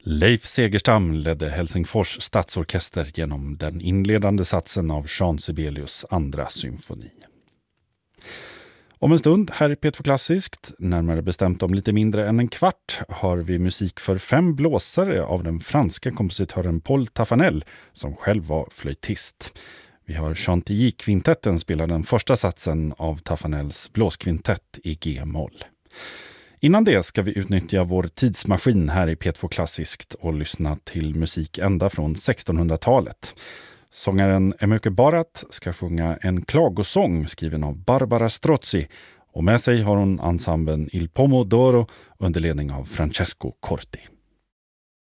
Leif Segerstam ledde Helsingfors stadsorkester genom den inledande satsen av Jean Sibelius andra symfoni. Om en stund här i P2 Klassiskt, närmare bestämt om lite mindre än en kvart, har vi musik för 5 blåsare av den franska kompositören Paul Taffanel som själv var flöjtist. Vi har Chantilly-kvintetten spela den första satsen av Taffanels blåskvintett i G-moll. Innan det ska vi utnyttja vår tidsmaskin här i P2 Klassiskt och lyssna till musik ända från 1600-talet. Sångaren Emöke Barat ska sjunga en klagosång skriven av Barbara Strozzi och med sig har hon ensemblen Il Pomodoro under ledning av Francesco Corti.